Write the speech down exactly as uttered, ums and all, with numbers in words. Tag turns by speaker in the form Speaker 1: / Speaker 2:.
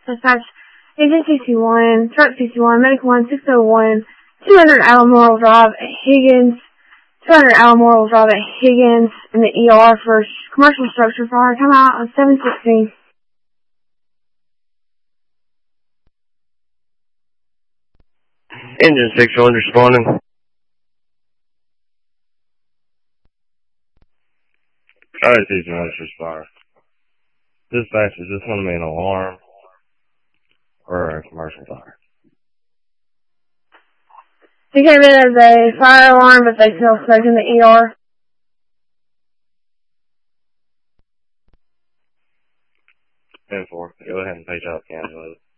Speaker 1: Dispatch, Agent sixty-one, Truck sixty-one, Medic one, six oh one, two hundred Albemarle Drive at Higgins, two hundred Albemarle Drive at Higgins, in the E R for commercial structure fire. Come out on seven sixteen.
Speaker 2: Engine sixty-one responding. Alright, these managers fire. Dispatch, is this going to be an alarm or a commercial fire?
Speaker 1: He came in as a fire alarm, but they still spoke in the E R.
Speaker 2: ten four. Go ahead and page out the ambulance.